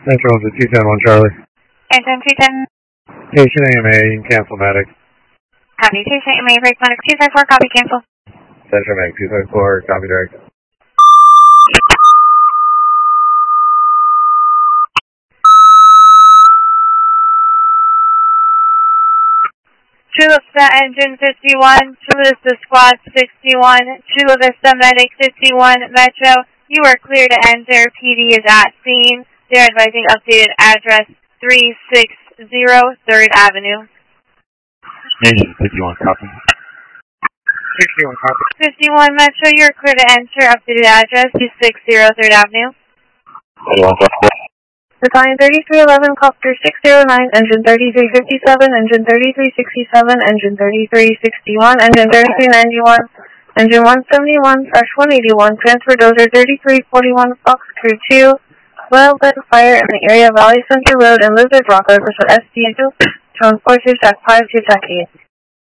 Metro is a 210-1 Charlie. Engine 210. Station AMA, you can cancel medic. Copy. Station AMA, break medic 254, copy, cancel. Central medic 254, copy direct. Chula Vista Engine 51, Chula Vista Squad 61, Chula Vista Medic 51, Metro, you are clear to enter. PD is at scene. They're advising updated address 360 3rd Avenue. Engine 51, copy. 61, copy. 51 Metro, you're clear to enter. Updated address 260 3rd Avenue. 81, copy. Battalion 3311, Copter 609, Engine 3357, Engine 3367, Engine 3361, Engine 3391, Engine 171, Fresh 181, Transfer Dozer 3341, Fox Crew 2, Wildland Fire in the area of Valley Center Road and Lizard Rock, over for SDU, tone 42, Jack 5 to Jack 8.